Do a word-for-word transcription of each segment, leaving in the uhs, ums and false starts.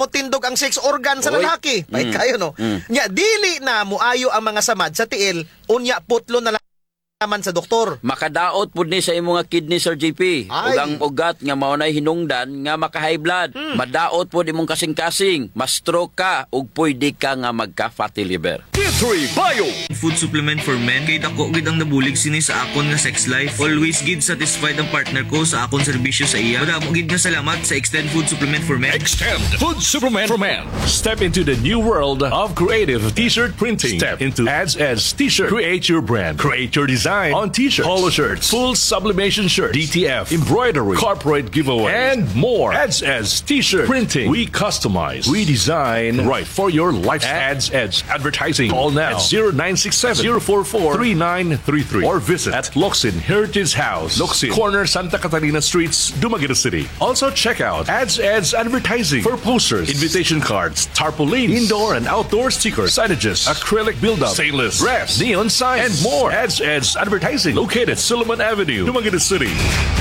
mo tindog ang sex organ sa Oy. lalaki. Ay Mm. kayo no. Mm. Nya dili na muayo ang mga samad sa tiil, unya putlo na naman sa doktor. Makadaot pud ni sa imong nga kidney, Sir J P. Ay. Ug ang ugat nga maunay hinungdan nga maka-high blood. Hmm. Madaot pud imong kasing-kasing. Ma-stroke ka ug pwede ka nga magka-fatty liver. T three Bio. Food supplement for men kay dako gid ang nabulig sini sa akon nga sex life. Always gid satisfied ang partner ko sa akon serbisyo sa iya. Madamo gid nga salamat sa Extend Food Supplement for Men. Extend Food Supplement for Men. Step into the new world of creative t-shirt printing. Step into Ads Edge T-shirt. Create your brand. Create your design on t-shirts, polo shirts, full sublimation shirts, D T F, embroidery, corporate giveaway, and more. Ads Edge T-shirt printing. We customize, we design right for your life. Ads Edge Advertising. Call now at zero nine six seven, zero four four, three nine three three or visit at Locsin Heritage House, Locsin, corner Santa Catalina Streets, Dumaguete City. Also check out Ads Edge Advertising for posters, invitation cards, tarpaulins, indoor and outdoor stickers, signages, acrylic build-up, stainless, brass, neon signs, and more. Ads Edge Advertising, located Solomon Avenue, Dumaguete City.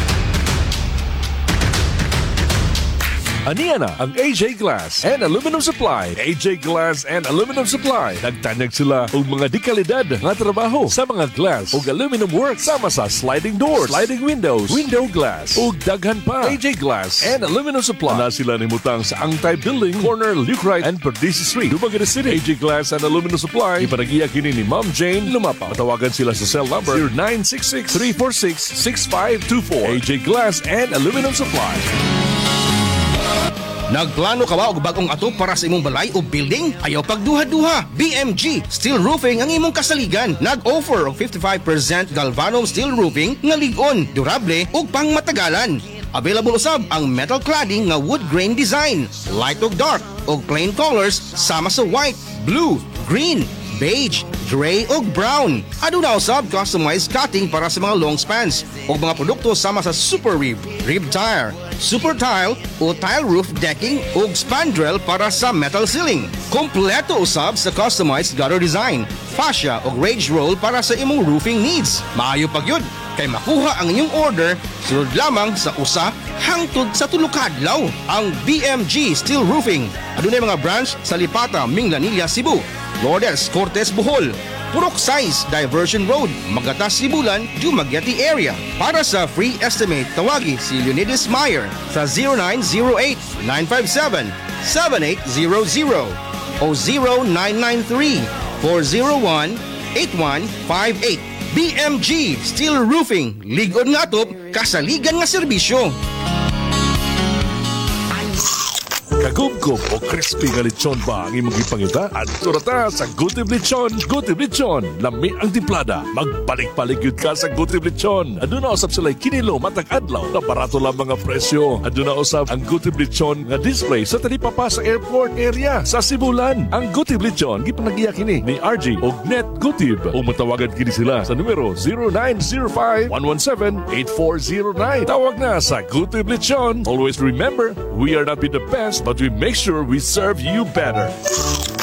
Aniya na ang A J Glass and Aluminum Supply. A J Glass and Aluminum Supply. Nagtanyag sila og mga dikalidad nga trabaho sa mga glass ug aluminum work sama sa sliding doors, sliding windows, window glass ug daghan pa. A J Glass and Aluminum Supply. Na sila nimutang sa Angtay Building, corner Luke Wright and Perdices Street, Dumaguete City. A J Glass and Aluminum Supply. Ipanagiya kini ni Ma'am Jane Lumapa. Matawagan sila sa cell number zero nine six six, three four six, six five two four. A J Glass and Aluminum Supply. Nagplano ka ba og bagong ato para sa imong balay o building? Ayaw pagduha-duha. B M G Steel Roofing ang imong kasaligan. Nag-offer og fifty-five percent galvanum steel roofing nga lig-on, durable ug pangmatagalan. Available usab ang metal cladding nga wood grain design, light ug dark ug plain colors sama sa white, blue, green, beige, gray ug brown. Aduna usab customized cutting para sa mga long spans ug mga produkto sama sa super rib, rib tire, super tile o tile roof decking ug spandrel para sa metal ceiling. Kompleto usab sa customized gutter design, fascia ug rage roll para sa imong roofing needs. Maayo pagyud kay makuha ang inyong order sunod lamang sa usa hangtod sa tulo ka adlaw. Ang B M G Steel Roofing adunay mga branch sa Lipata, Minglanilla, Cebu, Lourdes, Cortes, Bohol, Purok Size, Diversion Road, Magatas, Sibulan, Dumaguete area. Para sa free estimate, tawagi si Leonidas Meyer sa zero nine zero eight, nine five seven, seven eight zero zero o zero nine nine three, four zero one, eight one five eight. B M G Steel Roofing, ligon nga top, kasaligan nga serbisyo. Kagumgum o crispy nga lechon ba ang imong gipangita? At turata sa Gutib Lechon. Gutib Lechon, lami ang timplada. Magbalik-balik yun ka sa Gutib Lechon. Aduna usab sila'y kinilo matag adlaw na barato lang mga presyo. Aduna usab ang Gutib Lechon nga display sa talipapa sa airport area sa Sibulan. Ang Gutib Lechon gipanagiya kini ni R G og Net Gutib. O matawagan kini sila sa numero zero nine zero five, one one seven, eight four zero nine. Tawag na sa Gutib Lechon. Always remember, we are not be the best, but we make sure we serve you better.